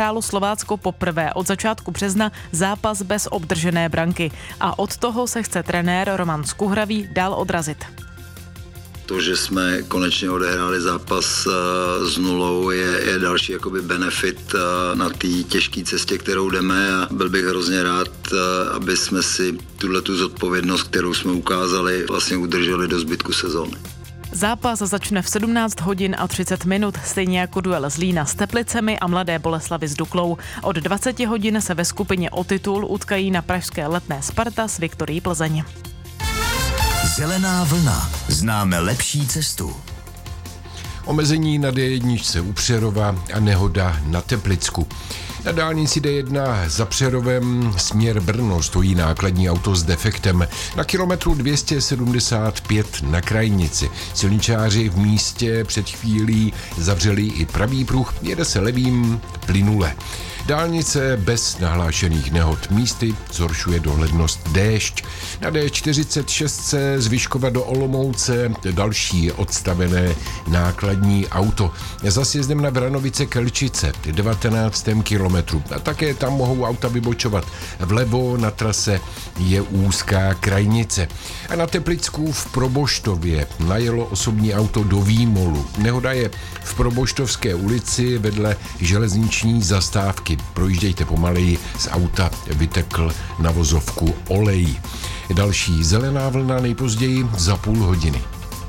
odehrálo Slovácko poprvé od začátku března zápas bez obdržené branky a od toho se chce trenér Roman Skuhravý dál odrazit. To, že jsme konečně odehráli zápas s nulou, je další jakoby benefit na té těžké cestě, kterou jdeme, a byl bych hrozně rád, aby jsme si tu zodpovědnost, kterou jsme ukázali, vlastně udrželi do zbytku sezóny. Zápas začne v 17 hodin a 30 minut, stejně jako duel Zlína s Teplicemi a Mladé Boleslavi s Duklou. Od 20 hodin se ve skupině o titul utkají na pražské Letné Sparta s Viktorií Plzeň. Zelená vlna. Známe lepší cestu. Omezení na D1 u Přerova a nehoda na Teplicku. Na dálnici D1 za Přerovem směr Brno stojí nákladní auto s defektem. Na kilometru 275 na Krajnici. Silničáři v místě před chvílí zavřeli i pravý pruh, jede se levým plynule. Dálnice bez nahlášených nehod. Místy zhoršuje dohlednost déšť. Na D46 z Vyškova do Olomouce další odstavené nákladní auto. Za sjezdem na Vranovice Kelčice 19. kilometru. A také tam mohou auta vybočovat. Vlevo na trase je úzká Krajnice. A na Teplicku v Proboštově najelo osobní auto do výmolu. Nehoda je v Proboštovské ulici vedle železniční zastávky. Projíždějte pomaleji, z auta vytekl na vozovku olej. Další zelená vlna nejpozději za půl hodiny.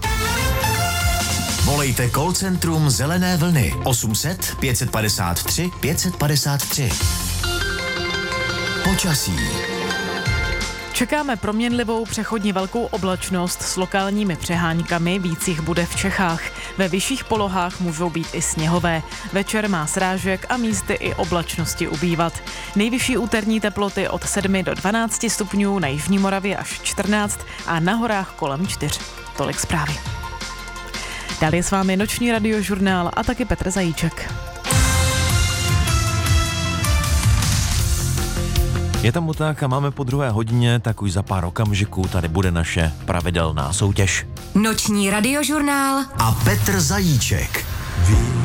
Volejte call centrum Zelené vlny 800 553 553. Počasí. Čekáme proměnlivou přechodně velkou oblačnost s lokálními přeháňkami, víc jich bude v Čechách. Ve vyšších polohách můžou být i sněhové. Večer má srážek a místy i oblačnosti ubývat. Nejvyšší úterní teploty od 7 do 12 stupňů, na jižní Moravě až 14 a na horách kolem 4. Tolik zprávy. Dál je s vámi noční radiožurnál a taky Petr Zajíček. Je tomu tak a máme po 2. hodině, tak už za pár okamžiků tady bude naše pravidelná soutěž. Noční radiožurnál a Petr Zajíček.